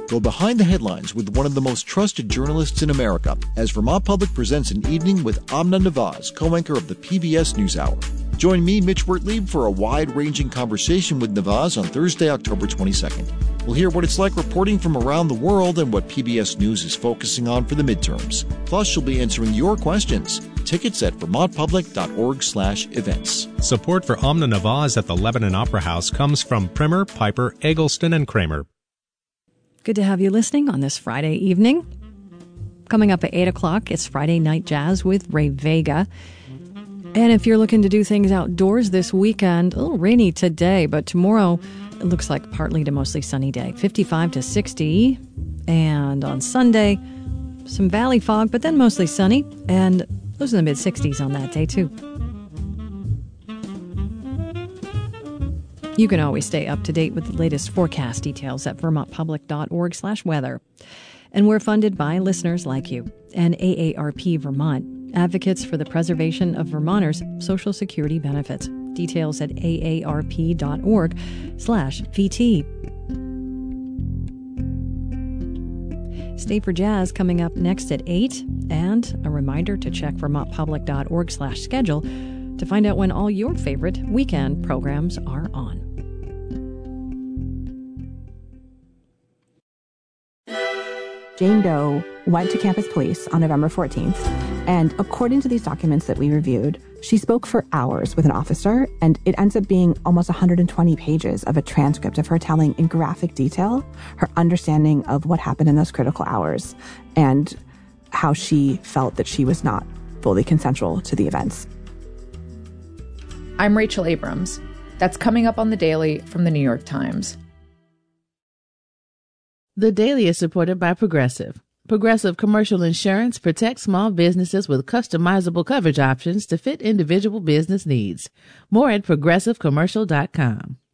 Go behind the headlines with one of the most trusted journalists in America as Vermont Public presents an evening with Amna Nawaz, co-anchor of the PBS NewsHour. Join me, Mitch Wertlieb, for a wide-ranging conversation with Nawaz on Thursday, October 22nd. We'll hear what it's like reporting from around the world and what PBS News is focusing on for the midterms. Plus, she'll be answering your questions. Tickets at vermontpublic.org/events. Support for Amna Nawaz at the Lebanon Opera House comes from Primer, Piper, Eggleston, and Kramer. Good to have you listening on this Friday evening. Coming up at 8 o'clock, it's Friday Night Jazz with Ray Vega. And if you're looking to do things outdoors this weekend, a little rainy today, but tomorrow it looks like partly to mostly sunny day, 55 to 60. And on Sunday, some valley fog, but then mostly sunny. And those are the mid-60s on that day, too. You can always stay up to date with the latest forecast details at vermontpublic.org/weather. And we're funded by listeners like you and AARP Vermont, advocates for the preservation of Vermonters' Social Security benefits. Details at aarp.org/VT. Stay for Jazz coming up next at 8, and a reminder to check vermontpublic.org/schedule to find out when all your favorite weekend programs are on. Jane Doe went to campus police on November 14th, and according to these documents that we reviewed, she spoke for hours with an officer, and it ends up being almost 120 pages of a transcript of her telling in graphic detail her understanding of what happened in those critical hours and how she felt that she was not fully consensual to the events. I'm Rachel Abrams. That's coming up on The Daily from The New York Times. The Daily is supported by Progressive. Progressive Commercial Insurance protects small businesses with customizable coverage options to fit individual business needs. More at progressivecommercial.com.